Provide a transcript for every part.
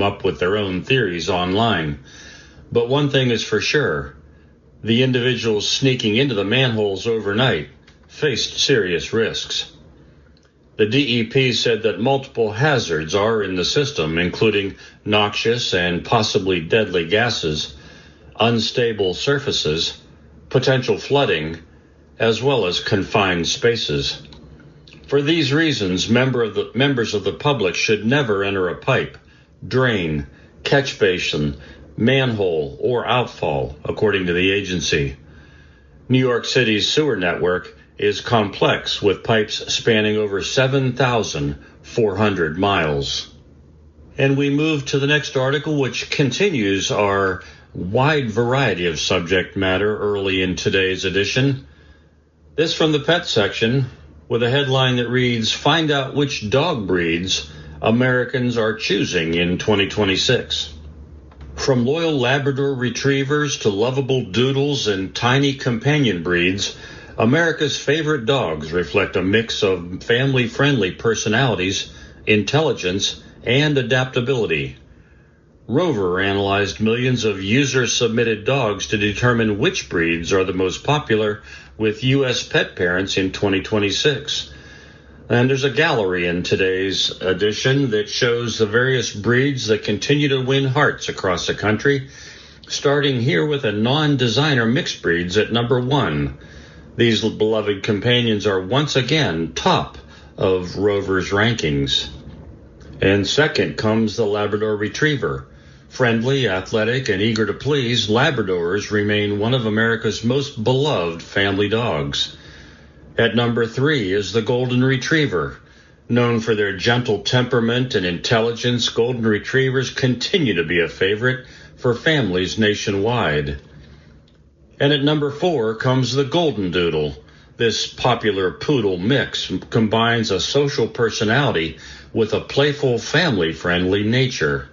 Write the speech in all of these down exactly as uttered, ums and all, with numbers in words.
up with their own theories online. But one thing is for sure, the individuals sneaking into the manholes overnight faced serious risks. The D E P said that multiple hazards are in the system, including noxious and possibly deadly gases, unstable surfaces, potential flooding, as well as confined spaces. For these reasons, member of the, members of the public should never enter a pipe, drain, catch basin, manhole, or outfall, according to the agency. New York City's sewer network is complex, with pipes spanning over seven thousand four hundred miles. And we move to the next article, which continues our wide variety of subject matter early in today's edition. This from the pet section, with a headline that reads, "Find out which dog breeds Americans are choosing in twenty twenty-six. From loyal Labrador retrievers to lovable doodles and tiny companion breeds, America's favorite dogs reflect a mix of family-friendly personalities, intelligence, and adaptability. Rover analyzed millions of user-submitted dogs to determine which breeds are the most popular with U S pet parents in twenty twenty-six. And there's a gallery in today's edition that shows the various breeds that continue to win hearts across the country, starting here with a non-designer mixed breeds at number one. These beloved companions are once again top of Rover's rankings. And second comes the Labrador Retriever. Friendly, athletic, and eager to please, Labradors remain one of America's most beloved family dogs. At number three is the Golden Retriever. Known for their gentle temperament and intelligence, Golden Retrievers continue to be a favorite for families nationwide. And at number four comes the Golden Doodle. This popular poodle mix combines a social personality with a playful, family-friendly nature.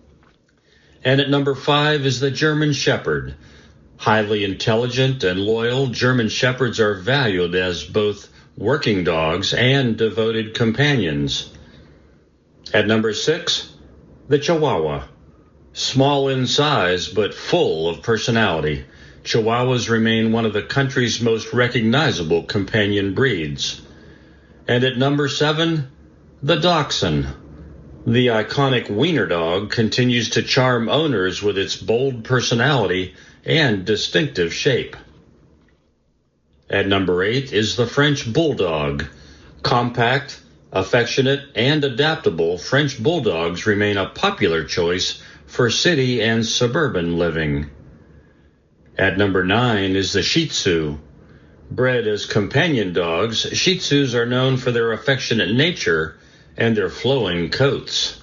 And at number five is the German Shepherd. Highly intelligent and loyal, German Shepherds are valued as both working dogs and devoted companions. At number six, the Chihuahua. Small in size but full of personality, Chihuahuas remain one of the country's most recognizable companion breeds. And at number seven, the Dachshund. The iconic wiener dog continues to charm owners with its bold personality and distinctive shape. At number eight is the French Bulldog. Compact, affectionate, and adaptable, French Bulldogs remain a popular choice for city and suburban living. At number nine is the Shih Tzu. Bred as companion dogs, Shih Tzus are known for their affectionate nature and their flowing coats.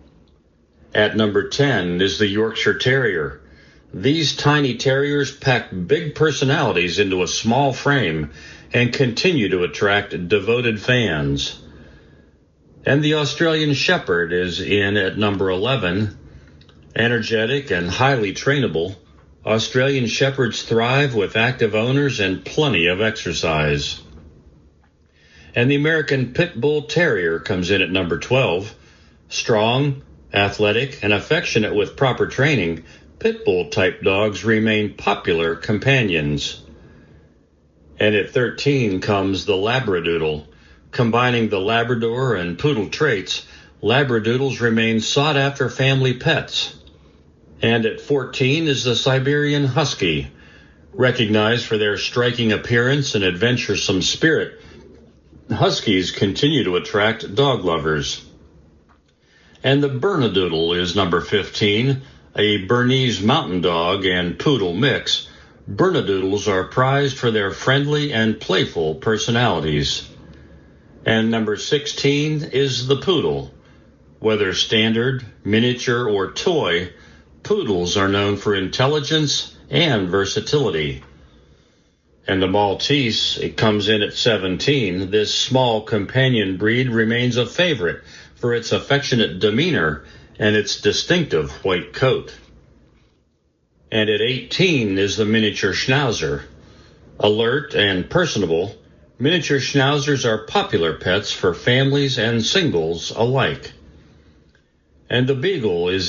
At number ten is the Yorkshire Terrier. These tiny terriers pack big personalities into a small frame and continue to attract devoted fans. And the Australian Shepherd is in at number eleven. Energetic and highly trainable, Australian Shepherds thrive with active owners and plenty of exercise. And the American Pit Bull Terrier comes in at number twelve. Strong, athletic, and affectionate with proper training, Pit Bull-type dogs remain popular companions. And at thirteen comes the Labradoodle. Combining the Labrador and Poodle traits, Labradoodles remain sought-after family pets. And at fourteen is the Siberian Husky. Recognized for their striking appearance and adventuresome spirit, Huskies continue to attract dog lovers. And the Bernedoodle is number fifteen, a Bernese mountain dog and poodle mix. Bernedoodles are prized for their friendly and playful personalities. And number sixteen is the Poodle. Whether standard, miniature, or toy, Poodles are known for intelligence and versatility. And the Maltese, it comes in at seventeen. This small companion breed remains a favorite for its affectionate demeanor and its distinctive white coat. And at eighteen is the miniature Schnauzer. Alert and personable, miniature Schnauzers are popular pets for families and singles alike. And the Beagle is